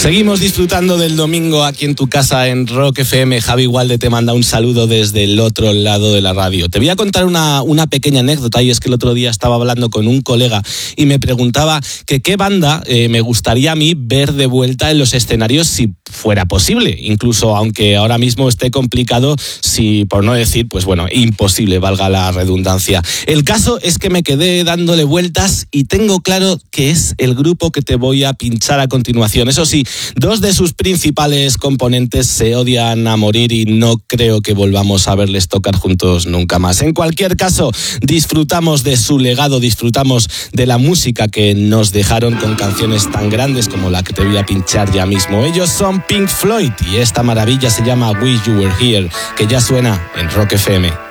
Seguimos disfrutando del domingo aquí en tu casa en Rock FM. Javi Walde te manda un saludo desde el otro lado de la radio. Te voy a contar una pequeña anécdota, y es que el otro día estaba hablando con un colega y me preguntaba que qué banda me gustaría a mí ver de vuelta en los escenarios si fuera posible, incluso aunque ahora mismo esté complicado, si por no decir, pues bueno, imposible, valga la redundancia. El caso es que me quedé dándole vueltas y tengo claro que es el grupo que te voy a pinchar a continuación. Eso sí, dos de sus principales componentes se odian a morir y no creo que volvamos a verles tocar juntos nunca más. En cualquier caso, disfrutamos de su legado, disfrutamos de la música que nos dejaron con canciones tan grandes como la que te voy a pinchar ya mismo. Ellos son Pink Floyd y esta maravilla se llama Wish You Were Here, que ya suena en Rock FM.